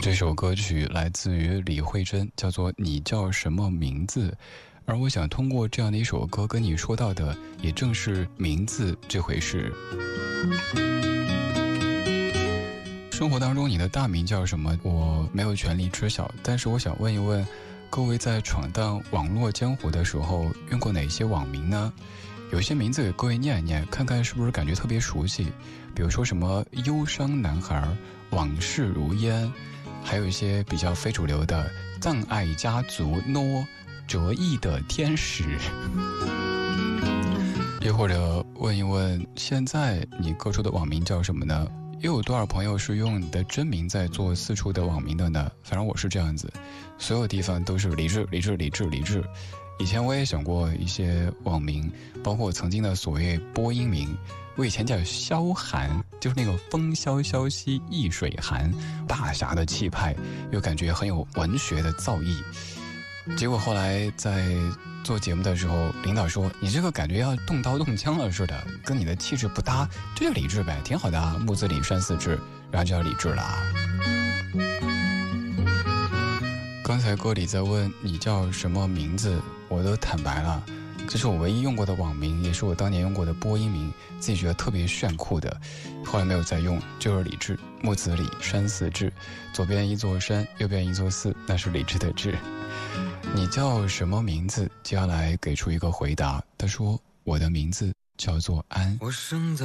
这首歌曲来自于李慧珍，叫做《你叫什么名字》。而我想通过这样的一首歌跟你说到的，也正是名字这回事。生活当中你的大名叫什么，我没有权利知晓，但是我想问一问各位，在闯荡网络江湖的时候用过哪些网名呢？有些名字给各位念一念，看看是不是感觉特别熟悉。比如说什么忧伤男孩、往事如烟，还有一些比较非主流的葬爱家族、折翼的天使。又或者问一问，现在你各处的网名叫什么呢？又有多少朋友是用你的真名在做四处的网名的呢？反正我是这样子，所有地方都是李志。以前我也想过一些网名，包括我曾经的所谓播音名，我以前叫萧寒，就是那个风萧萧兮易水寒，大侠的气派，又感觉很有文学的造诣。结果后来在做节目的时候，领导说你这个感觉要动刀动枪了似的，跟你的气质不搭，这叫李志呗，挺好的啊，木子李山四志，然后就叫李志了。刚才歌里在问你叫什么名字，我都坦白了，这是我唯一用过的网名，也是我当年用过的播音名，自己觉得特别炫酷的，后来没有再用，就是李志，木子李山四志，左边一座山，右边一座寺，那是李志的志。你叫什么名字？接下来给出一个回答，他说我的名字叫做安。 我生在